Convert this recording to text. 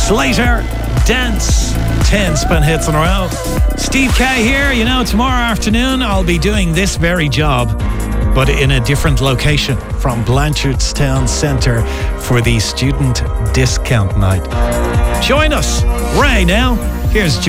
Slater, Dance. 10 spin hits in a row. Steve K here. You know, tomorrow afternoon I'll be doing this very job, but in a different location from Blanchardstown Centre for the Student Discount Night. Join us. Ray now. Here's